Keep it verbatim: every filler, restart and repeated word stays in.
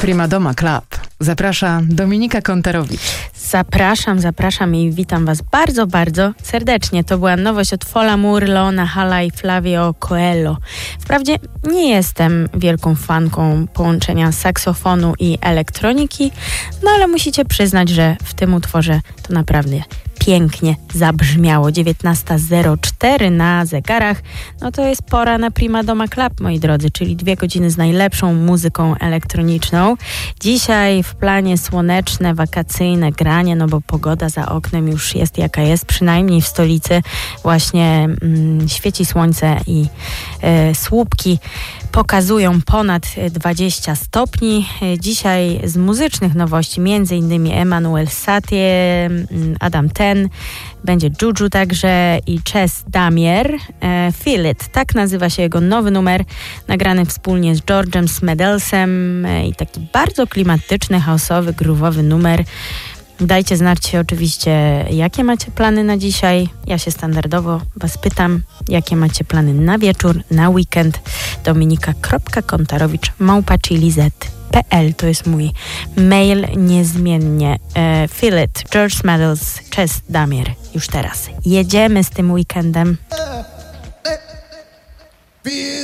Prima Doma Club. Zaprasza Dominika Kontarowicz. Zapraszam, zapraszam i witam Was bardzo, bardzo serdecznie. To była nowość od Fola Moore, Leona Halla i Flavio Coelho. Wprawdzie nie jestem wielką fanką połączenia saksofonu i elektroniki, no ale musicie przyznać, że w tym utworze to naprawdę pięknie zabrzmiało. dziewiętnasta zero cztery na zegarach. No to jest pora na Prima Doma Club, moi drodzy, czyli dwie godziny z najlepszą muzyką elektroniczną. Dzisiaj w planie słoneczne, wakacyjne granie, no bo pogoda za oknem już jest jaka jest, przynajmniej w stolicy właśnie mm, świeci słońce i e, słupki pokazują ponad dwadzieścia stopni. Dzisiaj z muzycznych nowości między innymi Emmanuel Satie, Adam Ten, będzie Juju także i Chess Damier. E, Feel It, tak nazywa się jego nowy numer, nagrany wspólnie z George'em Smedelsem e, i taki bardzo klimatyczny, chaosowy, groove'owy numer. Dajcie znać oczywiście, jakie macie plany na dzisiaj. Ja się standardowo Was pytam, jakie macie plany na wieczór, na weekend. Dominika kropka kontarowicz małpa chili zet kropka pe el to jest mój mail niezmiennie. E, Feel It, George Smedels, Chess Damier. Już teraz jedziemy z tym weekendem. Feel